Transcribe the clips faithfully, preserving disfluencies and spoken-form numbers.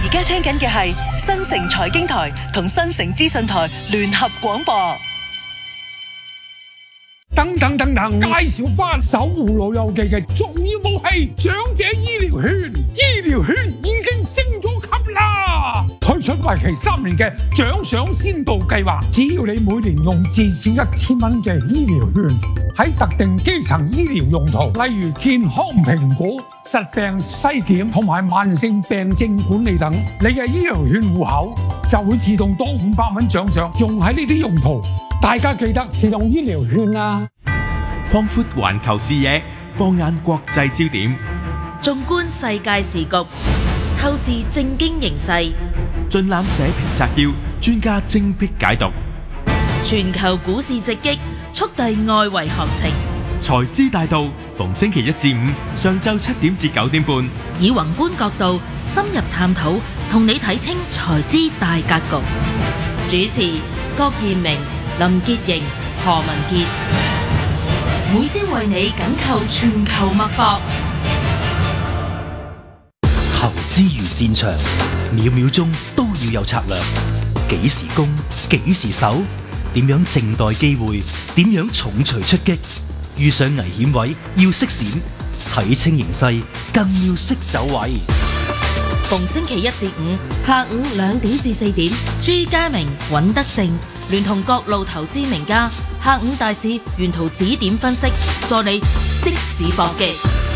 而家聽緊嘅係新城財經台同新城資訊台聯合廣播。 等等等等，介紹翻守護老友記嘅重要武器——長者醫療券。醫療券已經升咗級啦！推出為期三年嘅獎賞先導計劃，只要你每年用至少一千蚊嘅醫療券，喺特定基層醫療用途，例如健康評估、疾病篩檢同埋慢性病症管理等，你嘅醫療券戶口就會自動多五百蚊獎賞，用喺呢啲用途。大家記得使用醫療券啊！ 擴闊環球視野，放眼國際焦點， 縱觀世界時局，透視政經形勢， 盡覽社評摘要，專家精闢解讀。 全球股市直擊，速遞外圍行情。 財資大道，逢星期一至五上晝七點至九點半， 以宏觀角度深入探討，同你睇清財資大格局。主持：郭彥明、林潔瑩、何文傑。每朝為你緊扣全球脈搏。 投資如戰場，秒秒鐘都要有策略。幾時攻，幾時守，點樣靜待機會，點樣重錘出擊。遇上危險位要識閃，睇清形勢更要識走位。 逢星期一至五下午兩點至四點，朱家明、尹德正聯同各路投資名家，下午大市沿途指點分析，助你即時搏擊。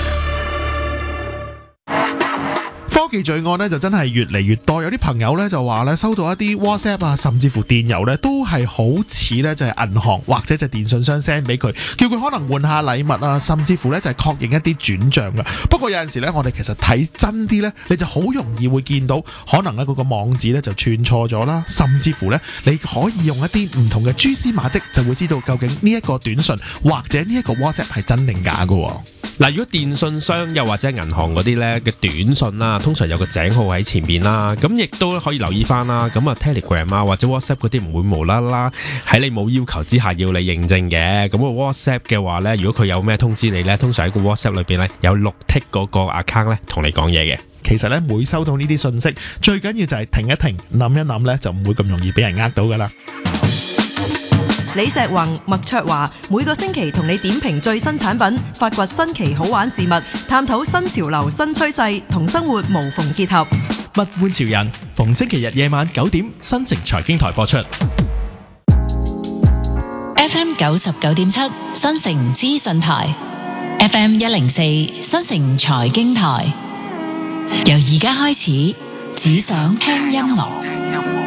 科技罪案咧就真係越嚟越多，有啲朋友咧就話咧收到一啲 WhatsApp 啊，甚至乎電郵咧都係好似咧就係銀行或者就電信商 send 俾佢，叫佢可能換下禮物啊，甚至乎咧就係確認一啲轉賬噶。不過有陣時咧，我哋其實睇真啲咧，你就好容易會見到可能咧嗰個網址咧就串錯咗啦，甚至乎咧你可以用一啲唔同嘅蛛絲馬跡，就會知道究竟呢一個短信或者呢一個 WhatsApp 係真定假噶。 嗱，如果電信商又或者銀行嗰啲咧嘅短信啦，通常有個井號喺前邊啦，咁亦都可以留意翻啦。咁啊 Telegram 啊或者 WhatsApp 嗰啲唔會無啦啦喺你冇要求之下要你認證嘅。咁個 WhatsApp 嘅話咧，如果佢有咩通知你咧，通常喺個 WhatsApp 裏邊咧有綠剔嗰個 account 咧同你講嘢嘅。 其實咧每收到呢啲信息，最緊要就係停一停，諗一諗咧，就唔會咁容易俾人呃到噶啦。 李石宏、麥卓華每個星期同你點評最新產品，發掘新奇好玩事物，探討新潮流新趨勢，同生活無縫結合。 物玩潮人，逢星期日夜晚九點，新城財經台播出。 F M 九十九點七，新城資訊台 ；F M 一零四，新城財經台。由而家開始，只想聽音樂。